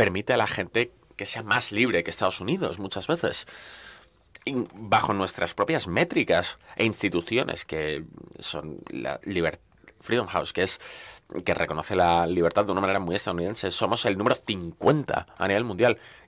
permite a la gente que sea más libre que Estados Unidos muchas veces. Y bajo nuestras propias métricas e instituciones que son la Freedom House, que reconoce la libertad de una manera muy estadounidense, somos el número 50 a nivel mundial.